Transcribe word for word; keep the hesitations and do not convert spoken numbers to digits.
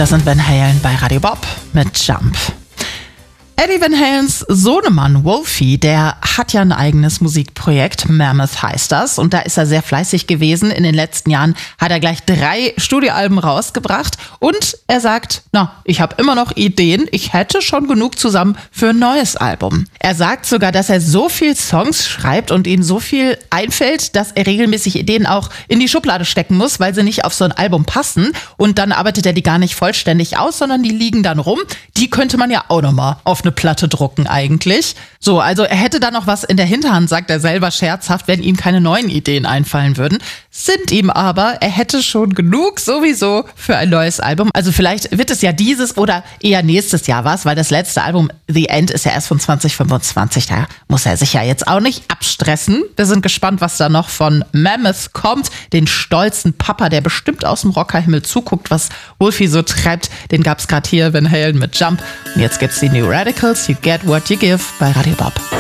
Das sind Van Halen bei Radio Bob mit Jump. Eddie Van Halens Sohnemann Wolfie, der hat ja ein eigenes Musikprojekt, Mammoth heißt das, und da ist er sehr fleißig gewesen. In den letzten Jahren hat er gleich drei Studioalben rausgebracht und er sagt, na, ich habe immer noch Ideen, ich hätte schon genug zusammen für ein neues Album. Er sagt sogar, dass er so viel Songs schreibt und ihm so viel einfällt, dass er regelmäßig Ideen auch in die Schublade stecken muss, weil sie nicht auf so ein Album passen, und dann arbeitet er die gar nicht vollständig aus, sondern die liegen dann rum. Die könnte man ja auch nochmal auf eine Platte drucken eigentlich. So, also er hätte da noch was in der Hinterhand, sagt er selber scherzhaft, wenn ihm keine neuen Ideen einfallen würden. Sind ihm aber, er hätte schon genug sowieso für ein neues Album. Also vielleicht wird es ja dieses oder eher nächstes Jahr was, weil das letzte Album The End ist ja erst von zwanzig fünfundzwanzig. Da muss er sich ja jetzt auch nicht abstressen. Wir sind gespannt, was da noch von Mammoth kommt. Den stolzen Papa, der bestimmt aus dem Rockerhimmel zuguckt, was Wolfie so treibt. Den gab's gerade hier, Van Halen mit Jump. Und jetzt gibt's die New Radicals, You Get What You Give bei Radio Bob.